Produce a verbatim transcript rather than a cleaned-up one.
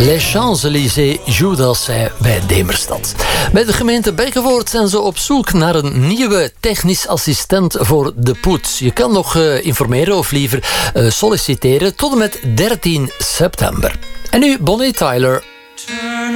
Les Champs-Élysées, Judas zei bij Demerstad. Bij de gemeente Bekkenvoort zijn ze op zoek naar een nieuwe technisch assistent voor de poets. Je kan nog uh, informeren of liever uh, solliciteren tot en met dertien september. En nu Bonnie Tyler,